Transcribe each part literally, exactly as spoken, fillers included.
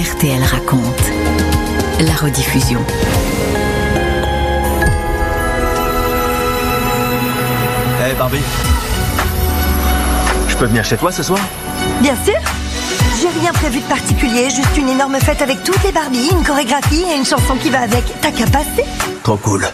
R T L raconte. La rediffusion. Hey Barbie, je peux venir chez toi ce soir? Bien sûr. J'ai rien prévu de particulier, juste une énorme fête avec toutes les Barbies, une chorégraphie et une chanson qui va avec. T'as qu'à passer. Trop cool.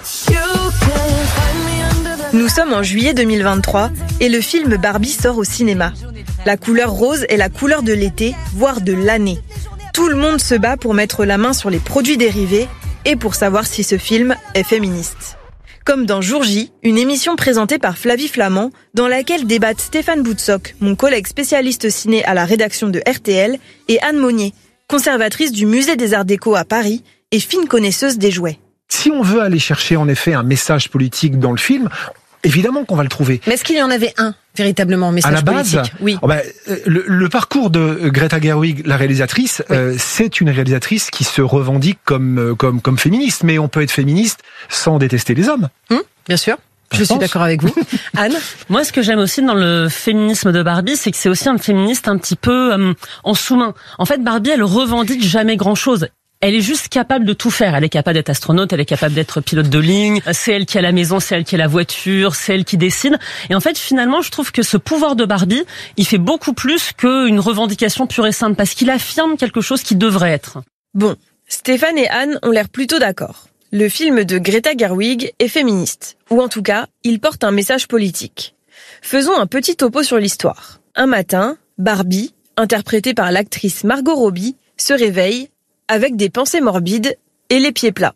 Nous sommes en juillet deux mille vingt-trois et le film Barbie sort au cinéma. La couleur rose est la couleur de l'été, voire de l'année. Tout le monde se bat pour mettre la main sur les produits dérivés et pour savoir si ce film est féministe. Comme dans Jour J, une émission présentée par Flavie Flament, dans laquelle débattent Stéphane Boutsock, mon collègue spécialiste ciné à la rédaction de R T L, et Anne Monnier, conservatrice du Musée des Arts Déco à Paris et fine connaisseuse des jouets. Si on veut aller chercher en effet un message politique dans le film, évidemment qu'on va le trouver. Mais est-ce qu'il y en avait un, véritablement, message à la base, politique? Oui. Oh ben, le, le parcours de Greta Gerwig, la réalisatrice, oui. euh, c'est une réalisatrice qui se revendique comme, comme, comme féministe, mais on peut être féministe sans détester les hommes. Hum, bien sûr. Je, Je suis pense. d'accord avec vous. Anne? Moi, ce que j'aime aussi dans le féminisme de Barbie, c'est que c'est aussi un féministe un petit peu euh, en sous-main. En fait, Barbie, elle revendique jamais grand-chose. Elle est juste capable de tout faire. Elle est capable d'être astronaute, elle est capable d'être pilote de ligne. C'est elle qui a la maison, c'est elle qui a la voiture, c'est elle qui décide. Et en fait, finalement, je trouve que ce pouvoir de Barbie, il fait beaucoup plus qu'une revendication pure et simple, parce qu'il affirme quelque chose qui devrait être. Bon, Stéphane et Anne ont l'air plutôt d'accord. Le film de Greta Gerwig est féministe. Ou en tout cas, il porte un message politique. Faisons un petit topo sur l'histoire. Un matin, Barbie, interprétée par l'actrice Margot Robbie, se réveille avec des pensées morbides et les pieds plats.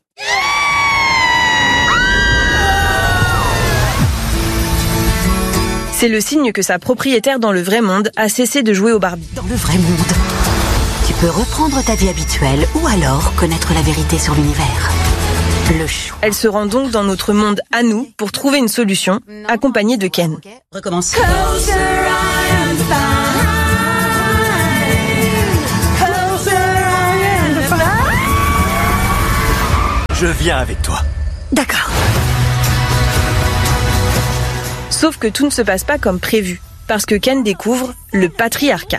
C'est le signe que sa propriétaire dans le vrai monde a cessé de jouer au Barbie. Dans le vrai monde, tu peux reprendre ta vie habituelle ou alors connaître la vérité sur l'univers. Le choix. Elle se rend donc dans notre monde à nous pour trouver une solution, accompagnée de Ken. Okay. Recommence. Je viens avec toi. D'accord. Sauf que tout ne se passe pas comme prévu, parce que Ken découvre le patriarcat.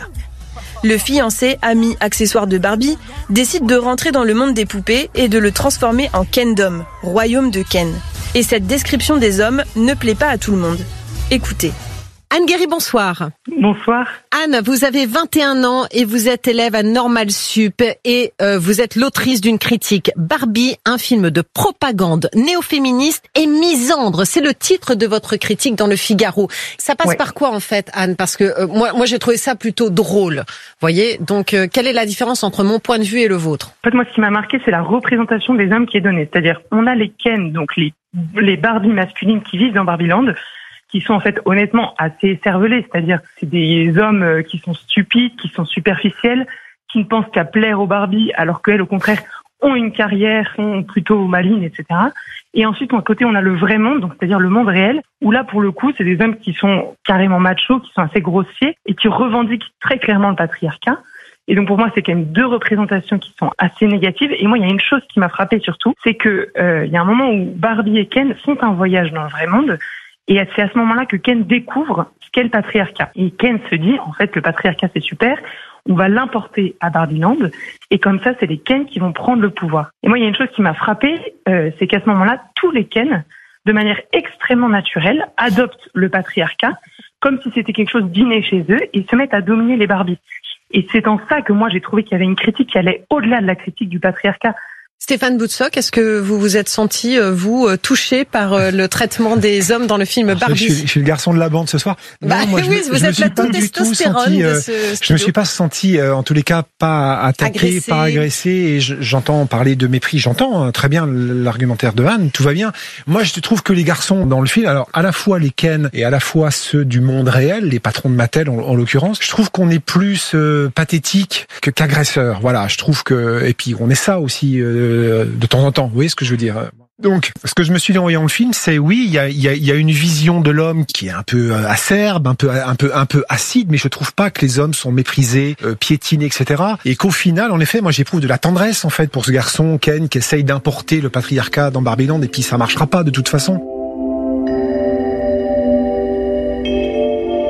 Le fiancé, ami, accessoire de Barbie, décide de rentrer dans le monde des poupées et de le transformer en Kendom, royaume de Ken. Et cette description des hommes ne plaît pas à tout le monde. Écoutez. Anne Guéry, bonsoir. Bonsoir. Anne, vous avez vingt et un ans et vous êtes élève à Normal Sup et euh, vous êtes l'autrice d'une critique. Barbie, un film de propagande néo-féministe et misandre. C'est le titre de votre critique dans le Figaro. Ça passe ouais. par quoi en fait, Anne? Parce que euh, moi, moi j'ai trouvé ça plutôt drôle. Voyez, donc euh, quelle est la différence entre mon point de vue et le vôtre? En fait, moi, ce qui m'a marqué, c'est la représentation des hommes qui est donnée. C'est-à-dire, on a les Ken, donc les, les Barbie masculines qui vivent dans Barbieland, qui sont en fait honnêtement assez cervelés, c'est-à-dire c'est des hommes qui sont stupides, qui sont superficiels, qui ne pensent qu'à plaire aux Barbie, alors qu'elles au contraire ont une carrière, sont plutôt malignes, et cetera. Et ensuite, à côté, on a le vrai monde, donc c'est-à-dire le monde réel, où là pour le coup, c'est des hommes qui sont carrément machos, qui sont assez grossiers et qui revendiquent très clairement le patriarcat. Et donc pour moi, c'est quand même deux représentations qui sont assez négatives. Et moi, il y a une chose qui m'a frappée surtout, c'est que euh, il y a un moment où Barbie et Ken font un voyage dans le vrai monde. Et c'est à ce moment-là que Ken découvre ce qu'est le patriarcat. Et Ken se dit, en fait, le patriarcat, c'est super, on va l'importer à Barbieland, et comme ça, c'est les Ken qui vont prendre le pouvoir. Et moi, il y a une chose qui m'a frappée, euh, c'est qu'à ce moment-là, tous les Ken, de manière extrêmement naturelle, adoptent le patriarcat, comme si c'était quelque chose d'inné chez eux, et se mettent à dominer les Barbies. Et c'est en ça que moi, j'ai trouvé qu'il y avait une critique qui allait au-delà de la critique du patriarcat. Stéphane Boutsock, est-ce que vous vous êtes senti, vous, touché par le traitement des hommes dans le film Barbie? Je suis, je suis le garçon de la bande ce soir. Bah, non, moi, je, oui, je, vous je êtes la taux testostérone de ce studio. Je me suis pas senti, euh, en tous les cas, pas attaqué, agressé. pas agressé. Et je, j'entends parler de mépris. J'entends hein, très bien l'argumentaire de Anne. Tout va bien. Moi, je trouve que les garçons dans le film, alors à la fois les Ken et à la fois ceux du monde réel, les patrons de Mattel en, en l'occurrence, je trouve qu'on est plus euh, pathétique que qu'agresseur. Voilà, je trouve que et puis on est ça aussi euh, de temps en temps. Vous voyez ce que je veux dire? Donc, ce que je me suis dit en voyant le film, c'est oui, il y a, il y a, il y a une vision de l'homme qui est un peu acerbe, un peu, un peu, un peu acide, mais je trouve pas que les hommes sont méprisés, euh, piétinés, et cetera. Et qu'au final, en effet, moi, j'éprouve de la tendresse en fait pour ce garçon Ken qui essaye d'importer le patriarcat dans Barbieland, et puis ça marchera pas de toute façon. Au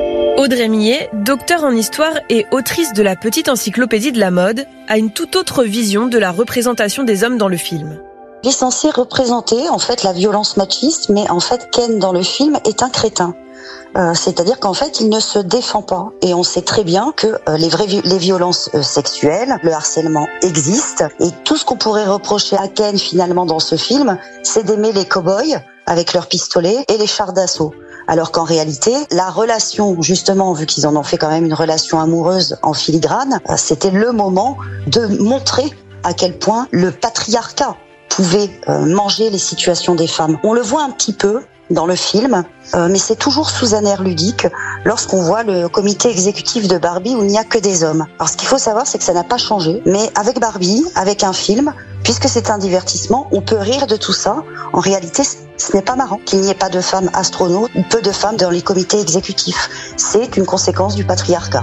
Audrey Millet, docteure en histoire et autrice de la petite encyclopédie de la mode, a une toute autre vision de la représentation des hommes dans le film. Il est censé représenter en fait la violence machiste, mais en fait Ken dans le film est un crétin. Euh, c'est-à-dire qu'en fait, il ne se défend pas. Et on sait très bien que euh, les vraies vi- les violences euh, sexuelles, le harcèlement existent. Et tout ce qu'on pourrait reprocher à Ken finalement dans ce film, c'est d'aimer les cow-boys avec leurs pistolets et les chars d'assaut. Alors qu'en réalité, la relation, justement, vu qu'ils en ont fait quand même une relation amoureuse en filigrane, euh, c'était le moment de montrer à quel point le patriarcat pouvait euh, manger les situations des femmes. On le voit un petit peu dans le film, euh, mais c'est toujours sous un air ludique lorsqu'on voit le comité exécutif de Barbie où il n'y a que des hommes. Alors ce qu'il faut savoir, c'est que ça n'a pas changé, mais avec Barbie, avec un film, puisque c'est un divertissement, on peut rire de tout ça. En réalité, ce n'est pas marrant qu'il n'y ait pas de femmes astronautes ou peu de femmes dans les comités exécutifs. C'est une conséquence du patriarcat.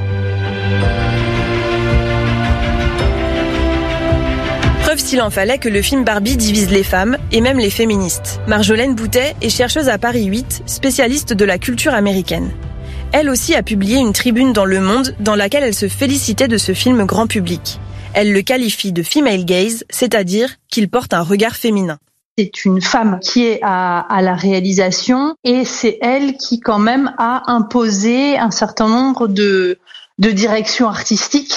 Preuve s'il en fallait que le film Barbie divise les femmes et même les féministes. Marjolaine Boutet est chercheuse à Paris huit, spécialiste de la culture américaine. Elle aussi a publié une tribune dans Le Monde dans laquelle elle se félicitait de ce film grand public. Elle le qualifie de female gaze, c'est-à-dire qu'il porte un regard féminin. C'est une femme qui est à, à la réalisation et c'est elle qui quand même a imposé un certain nombre de, de directions artistiques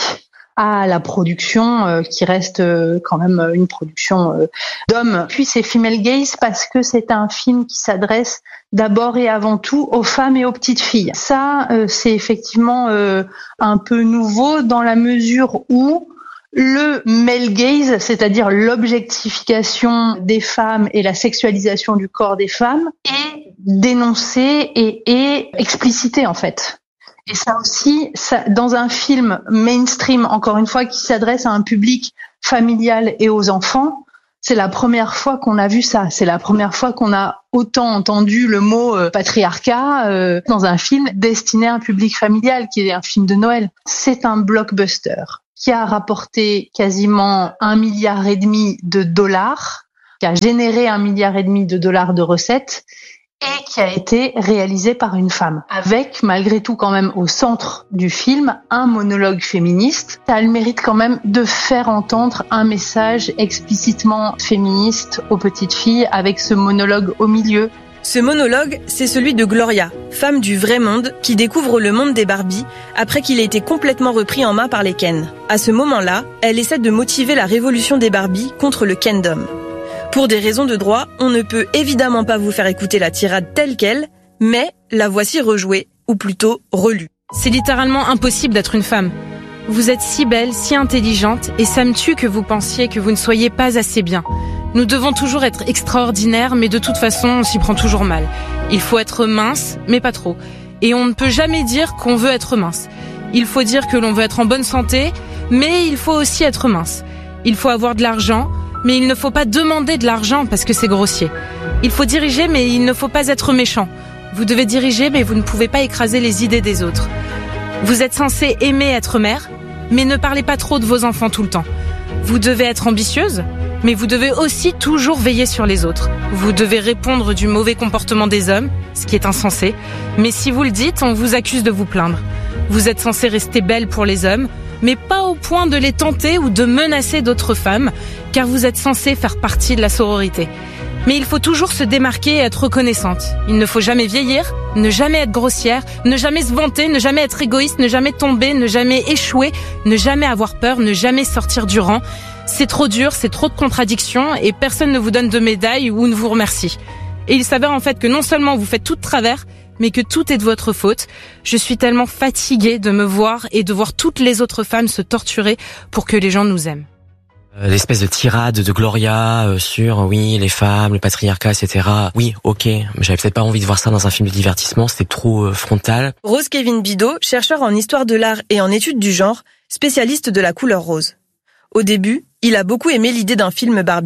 à la production euh, qui reste euh, quand même une production euh, d'hommes. Puis c'est female gaze parce que c'est un film qui s'adresse d'abord et avant tout aux femmes et aux petites filles. Ça, euh, c'est effectivement euh, un peu nouveau dans la mesure où le male gaze, c'est-à-dire l'objectification des femmes et la sexualisation du corps des femmes, est dénoncé et est explicité en fait. Et ça aussi, ça, dans un film mainstream, encore une fois, qui s'adresse à un public familial et aux enfants, c'est la première fois qu'on a vu ça. C'est la première fois qu'on a autant entendu le mot euh, patriarcat euh, dans un film destiné à un public familial, qui est un film de Noël. C'est un blockbuster qui a rapporté quasiment un milliard et demi de dollars, qui a généré un milliard et demi de dollars de recettes, et qui a été réalisé par une femme, avec malgré tout quand même au centre du film un monologue féministe. Ça a le mérite quand même de faire entendre un message explicitement féministe aux petites filles avec ce monologue au milieu. Ce monologue, c'est celui de Gloria, femme du vrai monde, qui découvre le monde des Barbies après qu'il ait été complètement repris en main par les Ken. À ce moment-là, elle essaie de motiver la révolution des Barbies contre le Kendom. Pour des raisons de droit, on ne peut évidemment pas vous faire écouter la tirade telle qu'elle, mais la voici rejouée, ou plutôt relue. C'est littéralement impossible d'être une femme. Vous êtes si belle, si intelligente, et ça me tue que vous pensiez que vous ne soyez pas assez bien. Nous devons toujours être extraordinaires, mais de toute façon, on s'y prend toujours mal. Il faut être mince, mais pas trop. Et on ne peut jamais dire qu'on veut être mince. Il faut dire que l'on veut être en bonne santé, mais il faut aussi être mince. Il faut avoir de l'argent, mais il ne faut pas demander de l'argent parce que c'est grossier. Il faut diriger, mais il ne faut pas être méchant. Vous devez diriger, mais vous ne pouvez pas écraser les idées des autres. Vous êtes censé aimer être mère, mais ne parlez pas trop de vos enfants tout le temps. Vous devez être ambitieuse, mais vous devez aussi toujours veiller sur les autres. Vous devez répondre du mauvais comportement des hommes, ce qui est insensé. Mais si vous le dites, on vous accuse de vous plaindre. Vous êtes censé rester belle pour les hommes, mais pas au point de les tenter ou de menacer d'autres femmes, car vous êtes censé faire partie de la sororité. Mais il faut toujours se démarquer et être reconnaissante. Il ne faut jamais vieillir, ne jamais être grossière, ne jamais se vanter, ne jamais être égoïste, ne jamais tomber, ne jamais échouer, ne jamais avoir peur, ne jamais sortir du rang. C'est trop dur, c'est trop de contradictions et personne ne vous donne de médaille ou ne vous remercie. Et il s'avère en fait que non seulement vous faites tout de travers, mais que tout est de votre faute. Je suis tellement fatiguée de me voir et de voir toutes les autres femmes se torturer pour que les gens nous aiment. L'espèce de tirade de Gloria euh, sur oui les femmes, le patriarcat, et cetera. Oui, ok, mais j'avais peut-être pas envie de voir ça dans un film de divertissement, c'était trop euh, frontal. Rose Kevin Bidot, chercheur en histoire de l'art et en études du genre, spécialiste de la couleur rose. Au début, il a beaucoup aimé l'idée d'un film Barbie.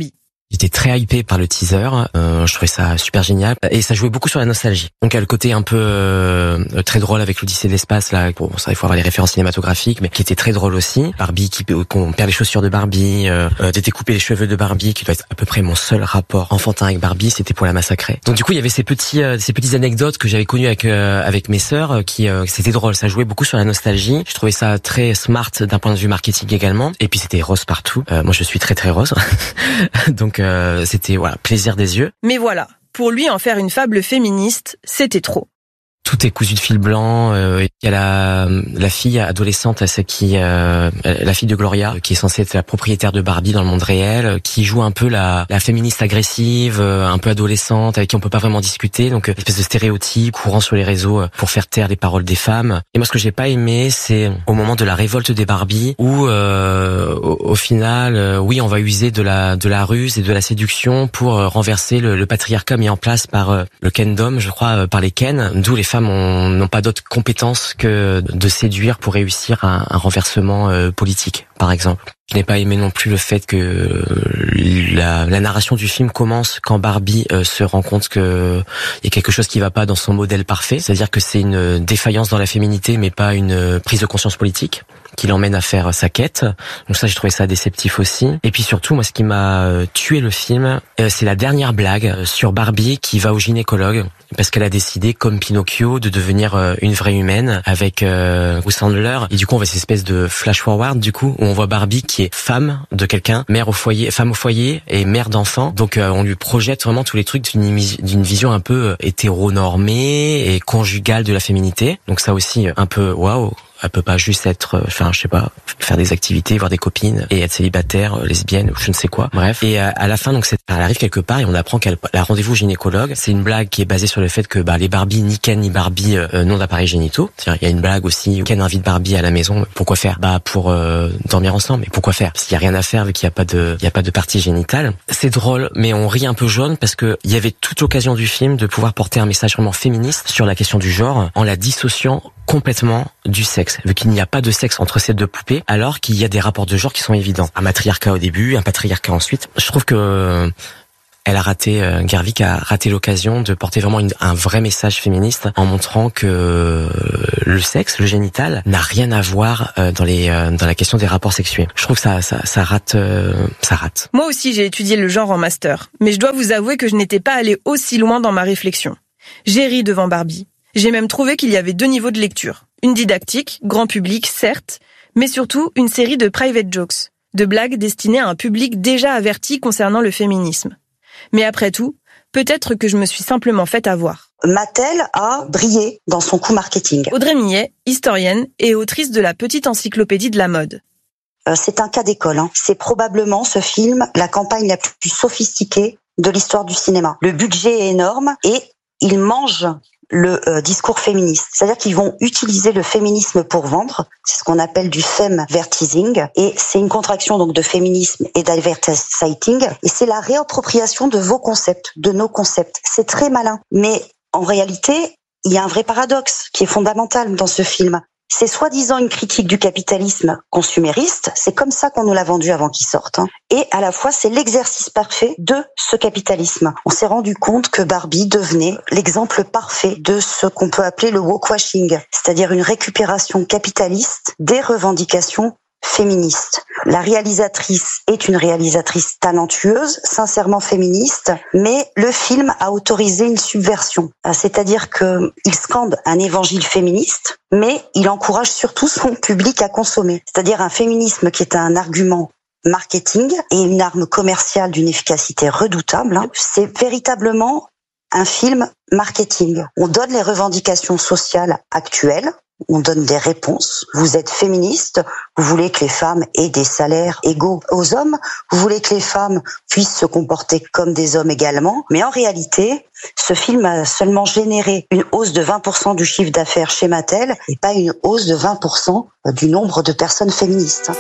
J'étais très hypé par le teaser, euh, je trouvais ça super génial et ça jouait beaucoup sur la nostalgie. Donc il y a le côté un peu euh, très drôle avec l'Odyssée de l'espace là, bon ça il faut avoir les références cinématographiques, mais qui était très drôle aussi. Barbie qui qu'on perd les chaussures de Barbie, euh, euh, de découper les cheveux de Barbie, qui doit être à peu près mon seul rapport enfantin avec Barbie, c'était pour la massacrer. Donc du coup il y avait ces petits euh, ces petites anecdotes que j'avais connues avec euh, avec mes sœurs euh, qui euh, c'était drôle, ça jouait beaucoup sur la nostalgie. Je trouvais ça très smart d'un point de vue marketing également. Et puis c'était rose partout. Euh, moi je suis très très rose, donc Euh, c'était voilà plaisir des yeux. Mais voilà, pour lui en faire une fable féministe, c'était trop. Tout est cousu de fil blanc. Euh, il y a la, la fille adolescente, celle qui, euh, la fille de Gloria, qui est censée être la propriétaire de Barbie dans le monde réel, qui joue un peu la, la féministe agressive, un peu adolescente, avec qui on peut pas vraiment discuter. Donc, une espèce de stéréotype courant sur les réseaux pour faire taire les paroles des femmes. Et moi, ce que j'ai pas aimé, c'est au moment de la révolte des Barbie, où euh, au, au final, euh, oui, on va user de la de la ruse et de la séduction pour euh, renverser le, le patriarcat mis en place par euh, le Kendom, je crois, euh, par les Ken, d'où les femmes n'ont pas d'autres compétences que de séduire pour réussir un, un renversement euh, politique, par exemple. Je n'ai pas aimé non plus le fait que euh, la, la narration du film commence quand Barbie euh, se rend compte que il y a quelque chose qui va pas dans son modèle parfait, c'est-à-dire que c'est une défaillance dans la féminité, mais pas une prise de conscience politique qui l'emmène à faire sa quête. Donc ça, j'ai trouvé ça déceptif aussi. Et puis surtout, moi, ce qui m'a tué le film, euh, c'est la dernière blague sur Barbie qui va au gynécologue parce qu'elle a décidé, comme Pinocchio, de devenir euh, une vraie humaine avec euh, Bruce Sandler. Et du coup, on voit cette espèce de flash forward, du coup, où on voit Barbie qui est femme de quelqu'un, mère au foyer, femme au foyer et mère d'enfant. Donc, euh, on lui projette vraiment tous les trucs d'une, d'une vision un peu hétéronormée et conjugale de la féminité. Donc ça aussi, un peu waouh. Elle peut pas juste être, enfin, je sais pas, faire des activités, voir des copines et être célibataire, lesbienne ou je ne sais quoi. Bref. Et à la fin, donc, c'est, elle arrive quelque part et on apprend qu'elle a rendez-vous au gynécologue. C'est une blague qui est basée sur le fait que, bah, les Barbie, ni Ken ni Barbie, euh, n'ont d'appareils génitaux. C'est-à-dire, il y a une blague aussi où Ken invite Barbie à la maison. Pourquoi faire? Bah, pour euh, dormir ensemble. Mais pourquoi faire? Parce qu'il y a rien à faire vu qu'il y a pas de, il y a pas de partie génitale. C'est drôle, mais on rit un peu jaune parce que il y avait toute l'occasion du film de pouvoir porter un message vraiment féministe sur la question du genre en la dissociant complètement du sexe, vu qu'il n'y a pas de sexe entre ces deux poupées, alors qu'il y a des rapports de genre qui sont évidents. Un matriarcat au début, un patriarcat ensuite. Je trouve que euh, elle a raté, euh, Gerwig a raté l'occasion de porter vraiment une, un vrai message féministe en montrant que euh, le sexe, le génital, n'a rien à voir euh, dans les euh, dans la question des rapports sexuels. Je trouve que ça ça, ça rate, euh, ça rate. Moi aussi, j'ai étudié le genre en master, mais je dois vous avouer que je n'étais pas allée aussi loin dans ma réflexion. J'ai ri devant Barbie. J'ai même trouvé qu'il y avait deux niveaux de lecture. Une didactique, grand public, certes, mais surtout une série de private jokes, de blagues destinées à un public déjà averti concernant le féminisme. Mais après tout, peut-être que je me suis simplement fait avoir. Mattel a brillé dans son coup marketing. Audrey Millet, historienne et autrice de la petite encyclopédie de la mode. Euh, c'est un cas d'école. Hein. C'est probablement, ce film, la campagne la plus sophistiquée de l'histoire du cinéma. Le budget est énorme et il mange le euh, discours féministe. C'est-à-dire qu'ils vont utiliser le féminisme pour vendre. C'est ce qu'on appelle du femvertising. Et c'est une contraction donc de féminisme et d'advertising. Et c'est la réappropriation de vos concepts, de nos concepts. C'est très malin. Mais en réalité, il y a un vrai paradoxe qui est fondamental dans ce film. C'est soi-disant une critique du capitalisme consumériste, c'est comme ça qu'on nous l'a vendu avant qu'il sorte. Hein. Et à la fois, c'est l'exercice parfait de ce capitalisme. On s'est rendu compte que Barbie devenait l'exemple parfait de ce qu'on peut appeler le wokewashing, c'est-à-dire une récupération capitaliste des revendications féministe. La réalisatrice est une réalisatrice talentueuse, sincèrement féministe, mais le film a autorisé une subversion. C'est-à-dire que il scande un évangile féministe, mais il encourage surtout son public à consommer. C'est-à-dire un féminisme qui est un argument marketing et une arme commerciale d'une efficacité redoutable. C'est véritablement un film marketing. On donne les revendications sociales actuelles, on donne des réponses. Vous êtes féministe, vous voulez que les femmes aient des salaires égaux aux hommes, vous voulez que les femmes puissent se comporter comme des hommes également. Mais en réalité, ce film a seulement généré une hausse de vingt pour cent du chiffre d'affaires chez Mattel et pas une hausse de vingt pour cent du nombre de personnes féministes.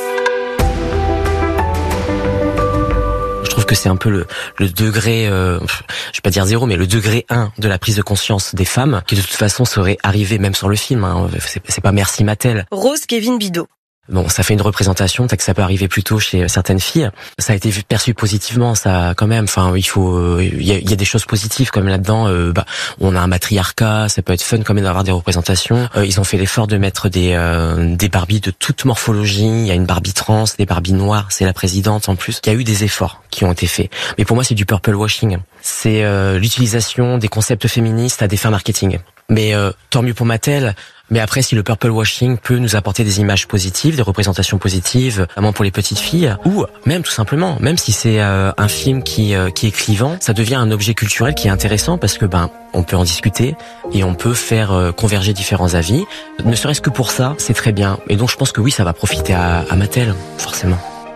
Je trouve que c'est un peu le, le degré, euh, je vais pas dire zéro, mais le degré un de la prise de conscience des femmes, qui de toute façon serait arrivé même sans le film. Hein. C'est, c'est pas merci Mattel. Rose Kevin Bidot. Bon, ça fait une représentation, peut-être que ça peut arriver plus tôt chez certaines filles. Ça a été vu, perçu positivement, ça, quand même. Enfin, il faut, il y a, il y a des choses positives comme là-dedans. Euh, bah, on a un matriarcat, ça peut être fun quand même d'avoir des représentations. Euh, ils ont fait l'effort de mettre des euh, des Barbies de toute morphologie. Il y a une Barbie trans, des Barbies noires. C'est la présidente en plus. Il y a eu des efforts qui ont été faits. Mais pour moi, c'est du purple washing. C'est euh, l'utilisation des concepts féministes à des fins marketing. Mais euh, tant mieux pour Mattel. Mais après, si le purple washing peut nous apporter des images positives, des représentations positives, notamment pour les petites filles, ou même tout simplement, même si c'est euh, un film qui euh, qui est clivant, ça devient un objet culturel qui est intéressant parce que ben on peut en discuter et on peut faire euh, converger différents avis. Ne serait-ce que pour ça, c'est très bien. Et donc je pense que oui, ça va profiter à, à Mattel, forcément.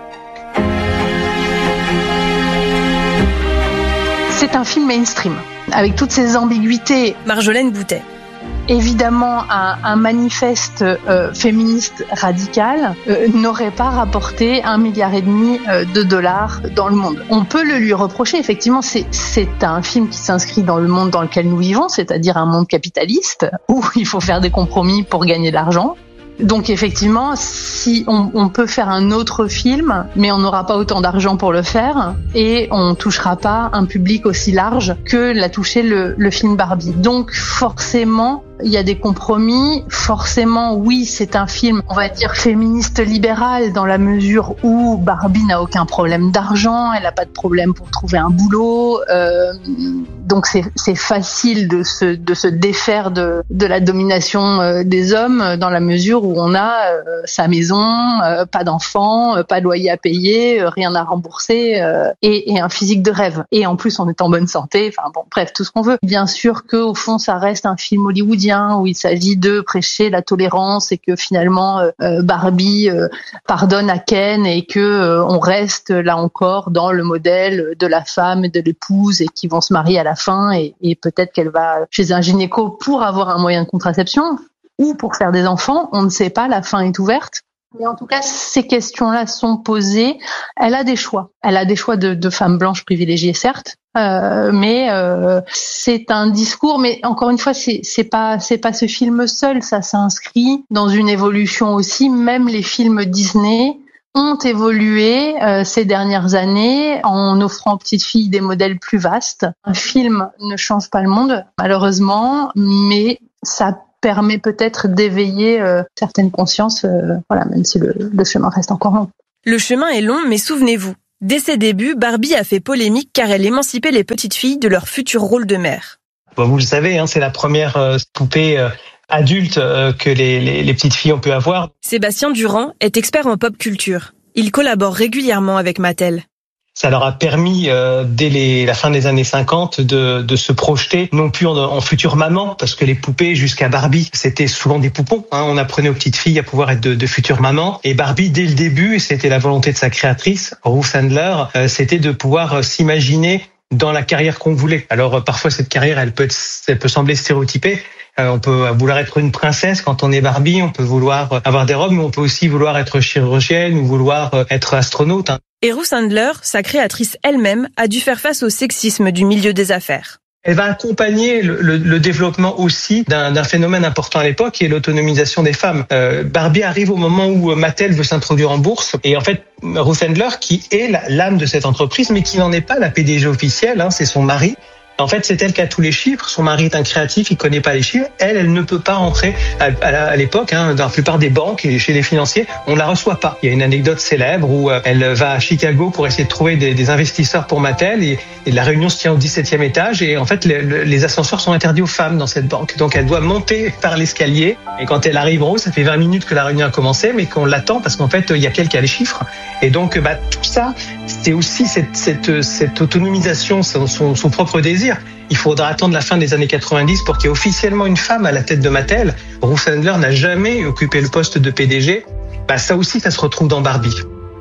C'est un film mainstream, avec toutes ses ambiguïtés. Marjolaine Boutet. Évidemment, un, un manifeste euh, féministe radical euh, n'aurait pas rapporté un milliard et demi euh, de dollars dans le monde. On peut le lui reprocher, effectivement, c'est, c'est un film qui s'inscrit dans le monde dans lequel nous vivons, c'est-à-dire un monde capitaliste, où il faut faire des compromis pour gagner de l'argent. Donc effectivement, si on, on peut faire un autre film, mais on n'aura pas autant d'argent pour le faire et on touchera pas un public aussi large que l'a touché le, le film Barbie. Donc forcément, il y a des compromis. Forcément, oui, c'est un film, on va dire, féministe libéral dans la mesure où Barbie n'a aucun problème d'argent, elle n'a pas de problème pour trouver un boulot. Euh, donc c'est, c'est facile de se, de se défaire de, de la domination euh, des hommes dans la mesure où on a euh, sa maison, euh, pas d'enfants, euh, pas de loyer à payer, euh, rien à rembourser euh, et, et un physique de rêve. Et en plus, on est en bonne santé. Enfin bon, bref, tout ce qu'on veut. Bien sûr que au fond, ça reste un film hollywoodien où il s'agit de prêcher la tolérance et que finalement euh, Barbie euh, pardonne à Ken et que euh, on reste là encore dans le modèle de la femme et de l'épouse et qui vont se marier à la fin et, et peut-être qu'elle va chez un gynéco pour avoir un moyen de contraception ou pour faire des enfants, on ne sait pas, la fin est ouverte. Mais en tout cas, ces questions-là sont posées. Elle a des choix. Elle a des choix de, de femme blanche privilégiée, certes, euh, mais euh, c'est un discours. Mais encore une fois, c'est, c'est pas, c'est pas ce film seul. Ça s'inscrit dans une évolution aussi. Même les films Disney ont évolué euh, ces dernières années en offrant aux petites filles des modèles plus vastes. Un film ne change pas le monde, malheureusement, mais ça permet peut-être d'éveiller euh, certaines consciences, euh, voilà, même si le, le chemin reste encore long. Le chemin est long, mais souvenez-vous, dès ses débuts, Barbie a fait polémique car elle émancipait les petites filles de leur futur rôle de mère. Bon, vous le savez, hein, c'est la première euh, poupée euh, adulte euh, que les, les, les petites filles ont pu avoir. Sébastien Durand est expert en pop culture. Il collabore régulièrement avec Mattel. Ça leur a permis, euh, dès les, la fin des années cinquante, de, de se projeter non plus en, en future maman, parce que les poupées jusqu'à Barbie, c'était souvent des poupons. Hein, on apprenait aux petites filles à pouvoir être de, de futures mamans. Et Barbie, dès le début, c'était la volonté de sa créatrice, Ruth Handler, euh, c'était de pouvoir euh, s'imaginer dans la carrière qu'on voulait. Alors euh, parfois cette carrière, elle peut, être, elle peut sembler stéréotypée. Euh, on peut vouloir être une princesse quand on est Barbie, on peut vouloir avoir des robes, mais on peut aussi vouloir être chirurgienne ou vouloir euh, être astronaute. Hein. Et Ruth Handler, sa créatrice elle-même, a dû faire face au sexisme du milieu des affaires. Elle va accompagner le, le, le développement aussi d'un, d'un phénomène important à l'époque, qui est l'autonomisation des femmes. Euh, Barbie arrive au moment où Mattel veut s'introduire en bourse, et en fait, Ruth Handler, qui est l'âme de cette entreprise, mais qui n'en est pas la P D G officielle, hein, c'est son mari. En fait, c'est elle qui a tous les chiffres. Son mari est un créatif, il connaît pas les chiffres. Elle, elle ne peut pas rentrer à, à, à l'époque. Hein, dans la plupart des banques et chez les financiers, on la reçoit pas. Il y a une anecdote célèbre où elle va à Chicago pour essayer de trouver des, des investisseurs pour Mattel et, et la réunion se tient au dix-septième étage et en fait, les, les ascenseurs sont interdits aux femmes dans cette banque. Donc, elle doit monter par l'escalier. Et quand elle arrive en haut, ça fait vingt minutes que la réunion a commencé, mais qu'on l'attend parce qu'en fait, il y a quelqu'un qui a les chiffres. Et donc, bah, tout ça, c'est aussi cette, cette, cette autonomisation, son, son, son propre désir. Il faudra attendre la fin des années quatre-vingt-dix pour qu'il y ait officiellement une femme à la tête de Mattel. Ruth Handler n'a jamais occupé le poste de P D G. Bah, ça aussi, ça se retrouve dans Barbie.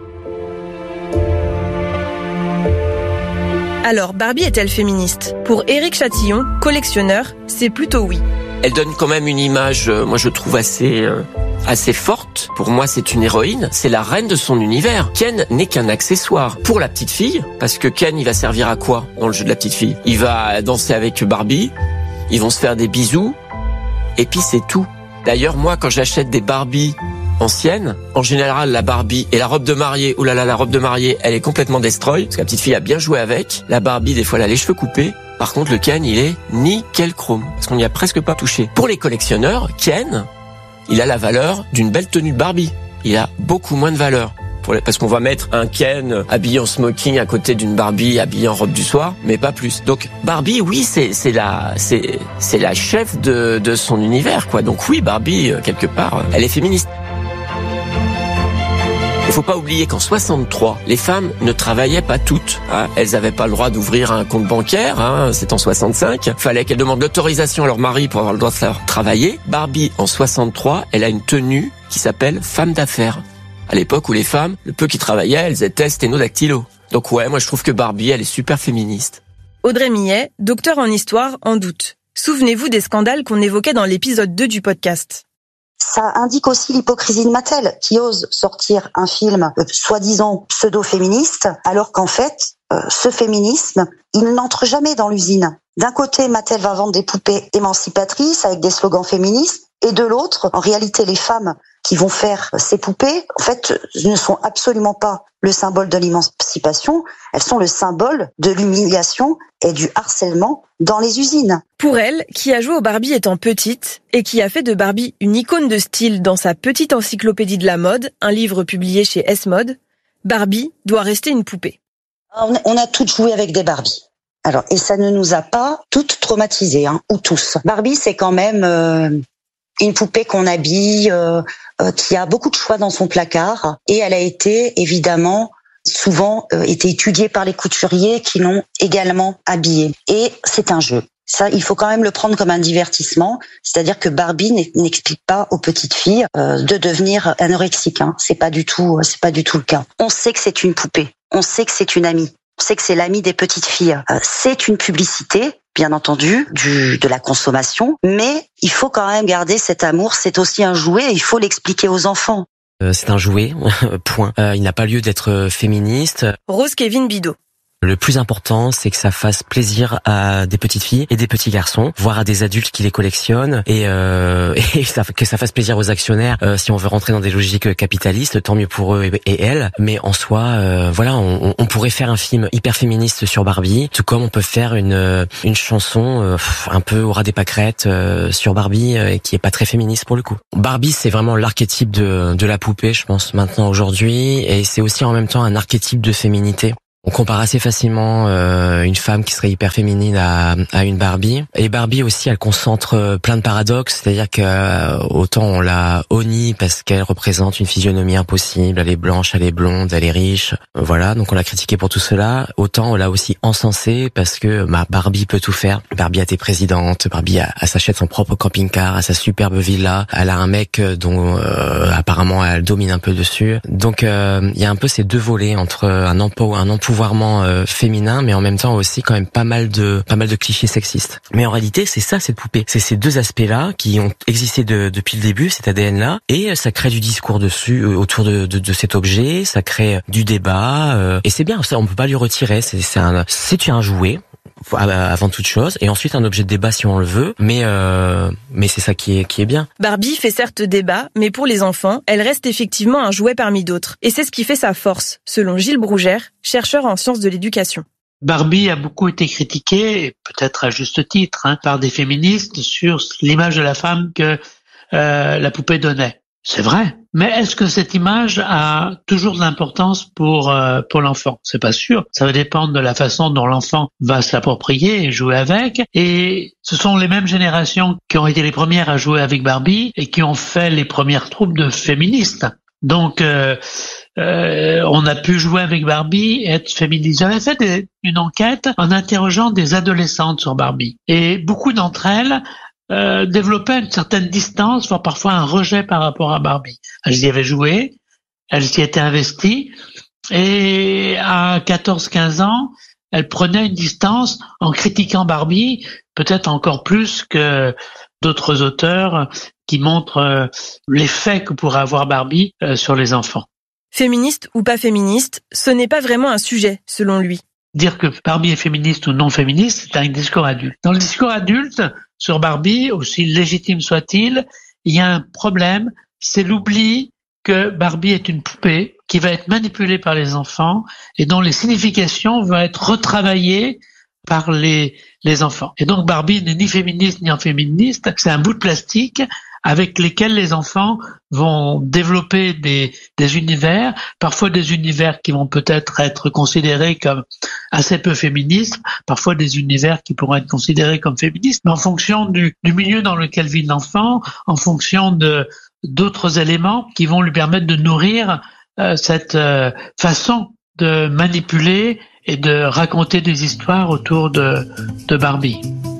Alors, Barbie est-elle féministe ? Pour Éric Chatillon, collectionneur, c'est plutôt oui. Elle donne quand même une image, euh, moi je trouve assez euh, assez forte. Pour moi, c'est une héroïne, c'est la reine de son univers. Ken n'est qu'un accessoire pour la petite fille, parce que Ken, il va servir à quoi dans le jeu de la petite fille ? Il va danser avec Barbie, ils vont se faire des bisous, et puis c'est tout. D'ailleurs, moi, quand j'achète des Barbie ancienne. En général, la Barbie et la robe de mariée, oh là là, la robe de mariée, elle est complètement destroy, parce que la petite fille a bien joué avec. La Barbie, des fois, elle a les cheveux coupés. Par contre, le Ken, il est nickel chrome, parce qu'on n'y a presque pas touché. Pour les collectionneurs, Ken, il a la valeur d'une belle tenue de Barbie. Il a beaucoup moins de valeur. Pour les, parce qu'on va mettre un Ken habillé en smoking à côté d'une Barbie habillée en robe du soir, mais pas plus. Donc Barbie, oui, c'est c'est la c'est c'est la chef de de son univers, quoi. Donc oui, Barbie, quelque part, elle est féministe. Il faut pas oublier qu'en soixante-trois, les femmes ne travaillaient pas toutes. Hein. Elles avaient pas le droit d'ouvrir un compte bancaire. Hein. C'est en soixante-cinq. Fallait qu'elles demandent l'autorisation à leur mari pour avoir le droit de faire travailler. Barbie, en soixante-trois, elle a une tenue qui s'appelle femme d'affaires. À l'époque où les femmes, le peu qui travaillaient, elles étaient sténodactylo. Donc ouais, moi je trouve que Barbie, elle est super féministe. Audrey Millet, docteur en histoire, en doute. Souvenez-vous des scandales qu'on évoquait dans l'épisode deux du podcast. Ça indique aussi l'hypocrisie de Mattel, qui ose sortir un film euh, soi-disant pseudo-féministe, alors qu'en fait, euh, ce féminisme, il n'entre jamais dans l'usine. D'un côté, Mattel va vendre des poupées émancipatrices avec des slogans féministes, et de l'autre, en réalité, les femmes qui vont faire ces poupées, en fait, ne sont absolument pas le symbole de l'émancipation, elles sont le symbole de l'humiliation et du harcèlement dans les usines. Pour elle, qui a joué au Barbie étant petite et qui a fait de Barbie une icône de style dans sa petite encyclopédie de la mode, un livre publié chez S-Mode, Barbie doit rester une poupée. On a, on a toutes joué avec des Barbies. Alors, et ça ne nous a pas toutes traumatisées, hein, ou tous. Barbie, c'est quand même euh, une poupée qu'on habille, euh, euh, qui a beaucoup de choix dans son placard, et elle a été évidemment souvent euh, été étudiée par les couturiers qui l'ont également habillée. Et c'est un jeu. Ça, il faut quand même le prendre comme un divertissement, c'est-à-dire que Barbie n'explique pas aux petites filles euh, de devenir anorexiques. Hein. C'est pas du tout, c'est pas du tout le cas. On sait que c'est une poupée, on sait que c'est une amie, on sait que c'est l'amie des petites filles. Euh, c'est une publicité, bien entendu, du, de la consommation, mais il faut quand même garder cet amour. C'est aussi un jouet, et il faut l'expliquer aux enfants. Euh, c'est un jouet, point. Euh, il n'a pas lieu d'être féministe. Rose Kevin Bidot. Le plus important, c'est que ça fasse plaisir à des petites filles et des petits garçons, voire à des adultes qui les collectionnent, et, euh, et ça, que ça fasse plaisir aux actionnaires. Euh, si on veut rentrer dans des logiques capitalistes, tant mieux pour eux et, et elles. Mais en soi, euh, voilà, on, on pourrait faire un film hyper féministe sur Barbie, tout comme on peut faire une une chanson euh, un peu au ras des pâquerettes euh, sur Barbie, euh, qui est pas très féministe pour le coup. Barbie, c'est vraiment l'archétype de de la poupée, je pense, maintenant aujourd'hui, et c'est aussi en même temps un archétype de féminité. On compare assez facilement euh, une femme qui serait hyper féminine à, à une Barbie. Et Barbie aussi, elle concentre plein de paradoxes, c'est-à-dire que euh, autant on la honnie parce qu'elle représente une physionomie impossible, elle est blanche, elle est blonde, elle est riche, voilà, donc on l'a critiquée pour tout cela. Autant on l'a aussi encensée parce que bah, Barbie peut tout faire. Barbie a été présidente, Barbie a, elle s'achète son propre camping-car, a sa superbe villa, elle a un mec dont euh, apparemment elle domine un peu dessus. Donc il euh, y a un peu ces deux volets entre un emploi, un emploi pouvoirment euh, féminin, mais en même temps aussi quand même pas mal de pas mal de clichés sexistes. Mais en réalité, c'est ça cette poupée. C'est ces deux aspects-là qui ont existé de, depuis le début, cet A D N-là, et ça crée du discours dessus, euh, autour de, de, de cet objet, ça crée du débat, euh, et c'est bien. Ça, on peut pas lui retirer. C'est, c'est un, c'est un jouet avant toute chose, et ensuite un objet de débat si on le veut, mais euh, mais c'est ça qui est qui est bien. Barbie fait certes débat, mais pour les enfants, elle reste effectivement un jouet parmi d'autres, et c'est ce qui fait sa force, selon Gilles Brougère, chercheur en sciences de l'éducation. Barbie a beaucoup été critiquée, et peut-être à juste titre, hein, par des féministes sur l'image de la femme que euh, la poupée donnait. C'est vrai. Mais est-ce que cette image a toujours de l'importance pour euh, pour l'enfant? C'est pas sûr. Ça va dépendre de la façon dont l'enfant va s'approprier et jouer avec. Et ce sont les mêmes générations qui ont été les premières à jouer avec Barbie et qui ont fait les premières troupes de féministes. Donc, euh, euh, on a pu jouer avec Barbie et être féministe. J'avais fait des, une enquête en interrogeant des adolescentes sur Barbie. Et beaucoup d'entre elles Euh, développaient une certaine distance, voire parfois un rejet par rapport à Barbie. Elles y avaient joué, elles s'y étaient investies, et à quatorze quinze ans, elles prenaient une distance en critiquant Barbie, peut-être encore plus que d'autres auteurs qui montrent l'effet que pourrait avoir Barbie sur les enfants. Féministe ou pas féministe, ce n'est pas vraiment un sujet, selon lui. Dire que Barbie est féministe ou non féministe, c'est un discours adulte. Dans le discours adulte, sur Barbie, aussi légitime soit-il, il y a un problème, c'est l'oubli que Barbie est une poupée qui va être manipulée par les enfants et dont les significations vont être retravaillées par les, les enfants. Et donc Barbie n'est ni féministe ni féministe, c'est un bout de plastique avec lesquels les enfants vont développer des, des univers, parfois des univers qui vont peut-être être considérés comme assez peu féministes, parfois des univers qui pourront être considérés comme féministes, mais en fonction du, du milieu dans lequel vit l'enfant, en fonction de d'autres éléments qui vont lui permettre de nourrir euh, cette euh, façon de manipuler et de raconter des histoires autour de, de Barbie.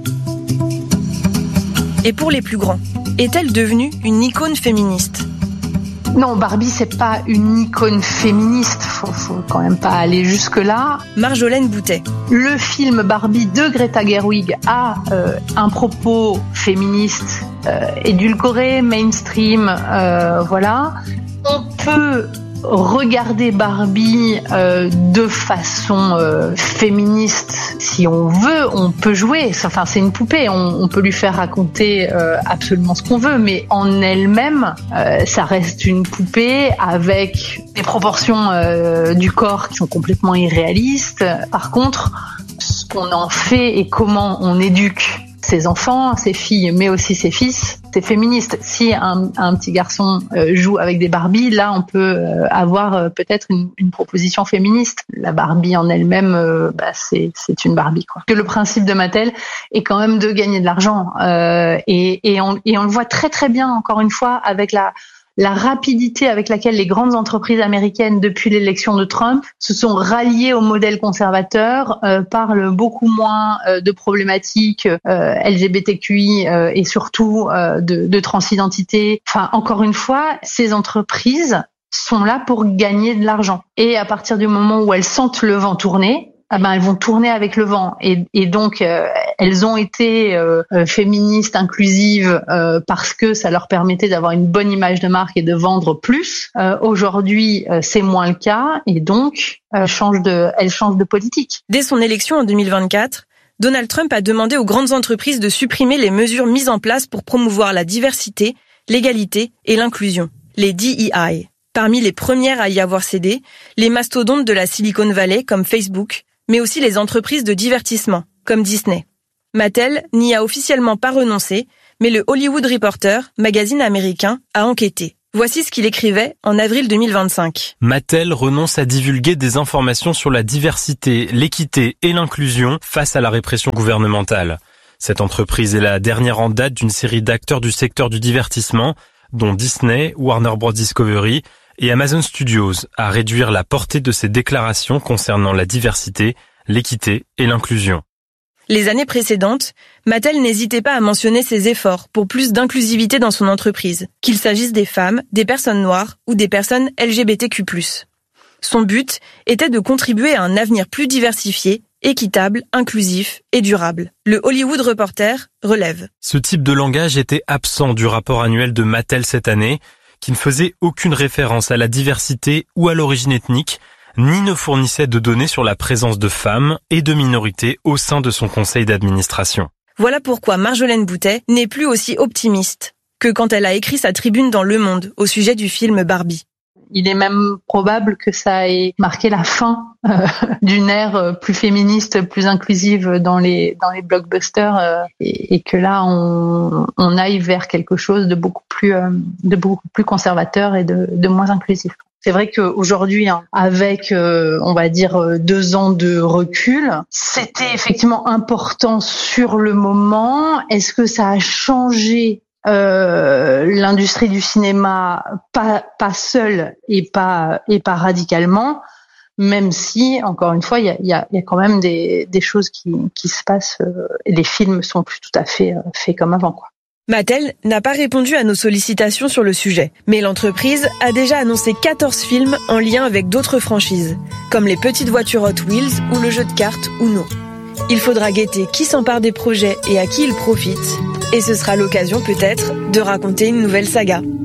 Et pour les plus grands, est-elle devenue une icône féministe ? Non, Barbie, c'est pas une icône féministe. Faut, faut quand même pas aller jusque-là. Marjolaine Boutet. Le film Barbie de Greta Gerwig a euh, un propos féministe, euh, édulcoré, mainstream, euh, voilà. On peut regarder Barbie euh, de façon euh, féministe si on veut, on peut jouer, enfin c'est une poupée, on, on peut lui faire raconter euh, absolument ce qu'on veut, mais en elle-même euh, ça reste une poupée avec des proportions euh, du corps qui sont complètement irréalistes. Par contre, ce qu'on en fait et comment on éduque ses enfants, ses filles, mais aussi ses fils, c'est féministe. Si un, un petit garçon euh, joue avec des Barbies, là, on peut euh, avoir euh, peut-être une, une proposition féministe. La Barbie en elle-même, euh, bah, c'est, c'est une Barbie, quoi. Que le principe de Mattel est quand même de gagner de l'argent. Euh, et, et, on, et on le voit très très bien, encore une fois, avec la... la rapidité avec laquelle les grandes entreprises américaines, depuis l'élection de Trump, se sont ralliées au modèle conservateur, euh, parlent beaucoup moins euh, de problématiques euh, L G B T Q I euh, et surtout euh, de, de transidentité. Enfin, encore une fois, ces entreprises sont là pour gagner de l'argent. Et à partir du moment où elles sentent le vent tourner, ah ben elles vont tourner avec le vent et, et donc euh, elles ont été euh, féministes, inclusives euh, parce que ça leur permettait d'avoir une bonne image de marque et de vendre plus. Euh, aujourd'hui, euh, c'est moins le cas et donc euh, change de, elles changent de politique. Dès son élection en deux mille vingt-quatre, Donald Trump a demandé aux grandes entreprises de supprimer les mesures mises en place pour promouvoir la diversité, l'égalité et l'inclusion, les D E I. Parmi les premières à y avoir cédé, les mastodontes de la Silicon Valley comme Facebook, mais aussi les entreprises de divertissement, comme Disney. Mattel n'y a officiellement pas renoncé, mais le Hollywood Reporter, magazine américain, a enquêté. Voici ce qu'il écrivait en avril deux mille vingt-cinq. Mattel renonce à divulguer des informations sur la diversité, l'équité et l'inclusion face à la répression gouvernementale. Cette entreprise est la dernière en date d'une série d'acteurs du secteur du divertissement, dont Disney, Warner Bros. Discovery, et Amazon Studios à réduire la portée de ses déclarations concernant la diversité, l'équité et l'inclusion. Les années précédentes, Mattel n'hésitait pas à mentionner ses efforts pour plus d'inclusivité dans son entreprise, qu'il s'agisse des femmes, des personnes noires ou des personnes L G B T Q plus. Son but était de contribuer à un avenir plus diversifié, équitable, inclusif et durable. Le Hollywood Reporter relève. Ce type de langage était absent du rapport annuel de Mattel cette année, qui ne faisait aucune référence à la diversité ou à l'origine ethnique, ni ne fournissait de données sur la présence de femmes et de minorités au sein de son conseil d'administration. Voilà pourquoi Marjolaine Boutet n'est plus aussi optimiste que quand elle a écrit sa tribune dans Le Monde au sujet du film Barbie. Il est même probable que ça ait marqué la fin euh, d'une ère plus féministe, plus inclusive dans les dans les blockbusters, euh, et, et que là on, on aille vers quelque chose de beaucoup plus euh, de beaucoup plus conservateur et de, de moins inclusif. C'est vrai qu'aujourd'hui, hein, avec euh, on va dire deux ans de recul, c'était effectivement important sur le moment. Est-ce que ça a changé Euh, l'industrie du cinéma, pas pas seule et pas et pas radicalement, même si encore une fois il y a il y a, y a quand même des des choses qui qui se passent euh, et les films sont plus tout à fait euh, faits comme avant, quoi. Mattel n'a pas répondu à nos sollicitations sur le sujet, mais l'entreprise a déjà annoncé quatorze films en lien avec d'autres franchises, comme les petites voitures Hot Wheels ou le jeu de cartes Uno. Il faudra guetter qui s'empare des projets et à qui ils profitent, et ce sera l'occasion peut-être de raconter une nouvelle saga.